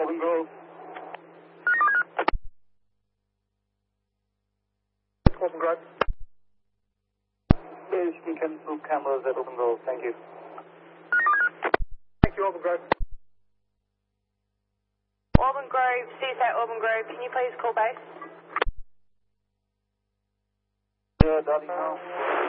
Auburn Grove. Auburn Grove. Yeah, you can cancel cameras at Auburn Grove. Thank you. Thank you, Auburn Grove. Auburn Grove, CSAT Auburn Grove, can you please call base? Yeah, Daddy, now.